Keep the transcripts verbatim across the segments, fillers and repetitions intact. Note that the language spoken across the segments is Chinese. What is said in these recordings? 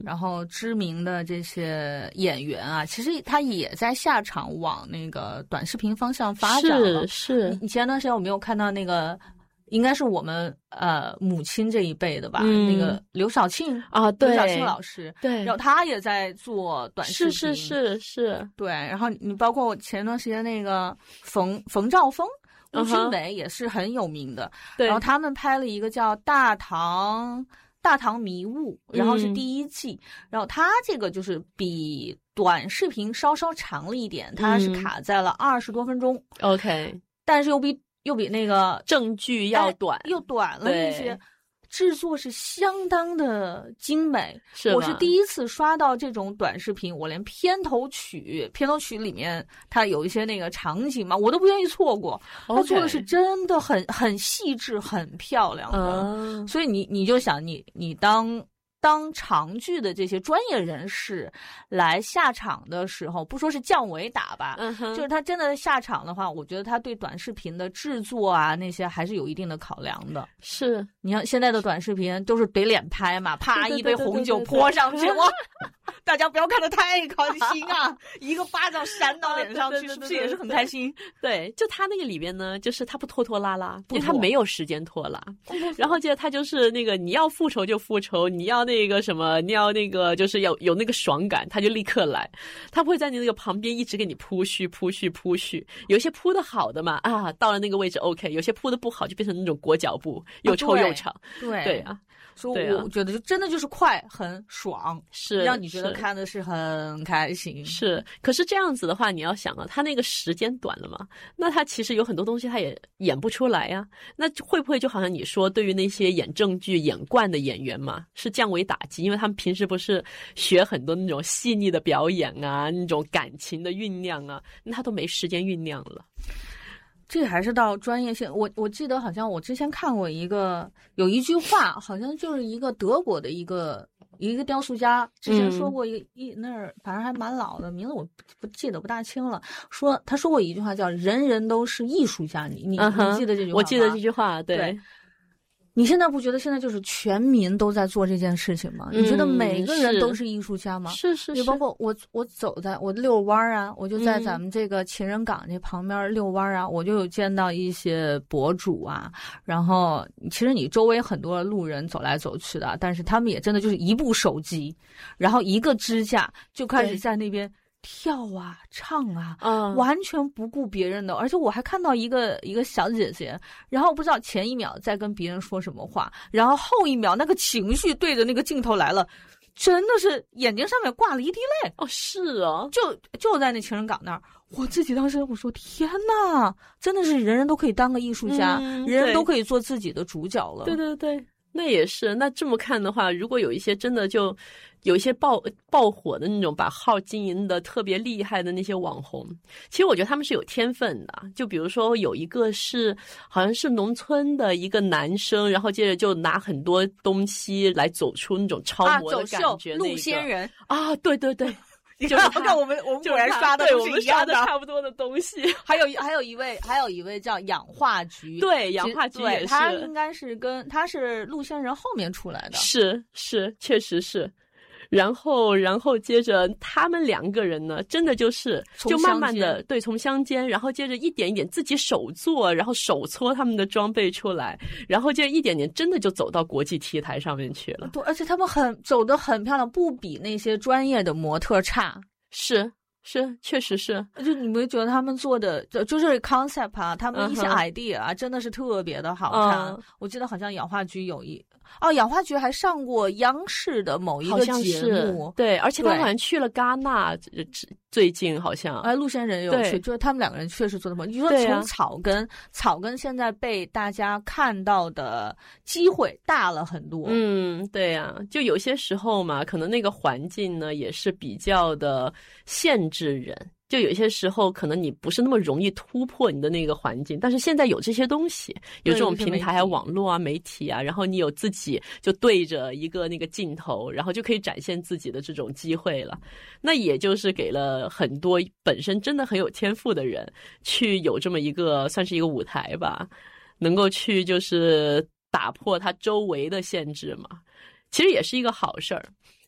然后知名的这些演员啊，其实他也在下场往那个短视频方向发展了。 是是， 你前段时间有没有看到那个？应该是我们呃母亲这一辈的吧， 嗯、 那个刘晓庆啊，对， 刘晓庆老师， 对， 然后他也在做短视频， 是是是是， 对，然后你包括我前段时间那个冯冯绍峰、吴君伟也是很有名的， 对、uh-huh. 然后他们拍了一个叫《大唐大唐迷雾》，然后是第一季，嗯、然后他这个就是比短视频稍稍长了一点，它是卡在了二十多分钟、 嗯、，OK， 但是又比。又比那个正剧要短， 又短了一些，制作是相当的精美。 是我是第一次刷到这种短视频，我连片头曲，片头曲里面它有一些那个场景嘛，我都不愿意错过。它做的是真的很很细致、很漂亮的， 嗯、 所以你你就想你你当。当长剧的这些专业人士来下场的时候，不说是降维打吧， 嗯哼， 就是他真的下场的话，我觉得他对短视频的制作啊那些还是有一定的考量的。 是， 你看现在的短视频都是怼脸拍嘛，啪一杯红酒泼上去，哇！大家不要看得太开心啊，一个巴掌扇到脸上去，是不是也是很开心？ 对，就他那个里边呢，就是他不拖拖拉拉，因为他没有时间拖拉。然后接着他就是那个你要复仇就复仇，你要那个什么，你要那个就是要有那个爽感，他就立刻来。他不会在你那个旁边一直给你铺叙铺叙铺叙，有些铺的好的嘛啊，到了那个位置 OK， 有些铺的不好就变成那种裹脚布，又臭又长。 对对啊。 所以我觉得就真的就是快很爽， 是让你觉得看的是很开心。 是，可是这样子的话，你要想啊，他那个时间短了嘛，那他其实有很多东西他也演不出来呀。那会不会就好像你说，对于那些演正剧演惯的演员嘛，是降维打击？因为他们平时不是学很多那种细腻的表演啊，那种感情的酝酿啊，那他都没时间酝酿了。 这还是到专业性。我我记得好像我之前看过一个有一句话，好像就是一个德国的一个一个雕塑家之前说过一个、嗯、一那儿反正还蛮老的名字，我不不记得不大清了。说他说过一句话叫"人人都是艺术家"，你你、uh-huh, 你记得这句话吗？ 我记得这句话，对。 对，你现在不觉得现在就是全民都在做这件事情吗？ 嗯、 你觉得每个人都是艺术家吗？ 是是是。 也包括我，我走在我遛弯啊，我就在咱们这个情人港这旁边遛弯啊、嗯，我就有见到一些博主啊，然后其实你周围很多路人走来走去的，但是他们也真的就是一部手机，然后一个支架就开始在那边跳啊唱啊、 嗯、 完全不顾别人的。而且我还看到一个一个小姐姐，然后不知道前一秒在跟别人说什么话，然后后一秒那个情绪对着那个镜头来了，真的是眼睛上面挂了一滴泪。 哦，是啊， 就就在那情人港那儿，我自己当时我说天哪，真的是人人都可以当个艺术家、嗯、人人都可以做自己的主角了。 对对对，那也是。那这么看的话，如果有一些真的就有一些爆爆火的那种把号经营的特别厉害的那些网红，其实我觉得他们是有天分的。就比如说有一个是好像是农村的一个男生，然后接着就拿很多东西来走出那种超模的感觉、那个、 啊，陆仙人啊，对对对。 就是看我们我们果然刷的对我们刷的差不多的东西。 还有还有一位还有一位叫氧化菊， 对，氧化菊也是， 他应该是跟他是陆仙人后面出来的， 是是，确实是。然后，然后接着他们两个人呢，真的就是就慢慢的对从乡间，然后接着一点一点自己手做，然后手搓他们的装备出来，然后接着一点点真的就走到国际 T 台上面去了。 对，而且他们很走得很漂亮，不比那些专业的模特差。 是。是，确实是。 就你没觉得他们做的就就是 concept 啊，他们一些 idea 啊， uh-huh. 真的是特别的好看。Uh-huh. 我记得好像氧化菊有一哦，氧化菊还上过央视的某一个节目， 对，而且他好像去了戛纳，最近好像哎，陆仙人有去，就是他们两个人确实做的不错。你说从草根，啊、草根现在被大家看到的机会大了很多。 嗯，对呀、啊，就有些时候嘛，可能那个环境呢也是比较的限制人。就有些时候可能你不是那么容易突破你的那个环境，但是现在有这些东西，有这种平台啊、网络啊、媒体啊，然后你有自己就对着一个那个镜头，然后就可以展现自己的这种机会了。那也就是给了很多本身真的很有天赋的人去有这么一个算是一个舞台吧，能够去就是打破他周围的限制嘛，其实也是一个好事儿。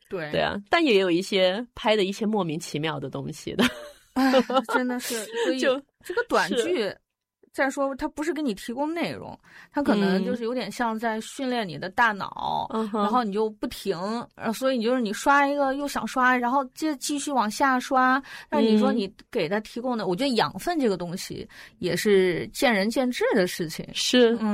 对对啊，但也有一些拍的一些莫名其妙的东西的。 哎，真的是，所以就这个短剧，再说它不是给你提供内容，它可能就是有点像在训练你的大脑， 嗯、 然后你就不停，所以你就是你刷一个又想刷，然后接继续往下刷。但你说你给它提供的，嗯、我觉得养分这个东西也是见仁见智的事情。 是， 嗯。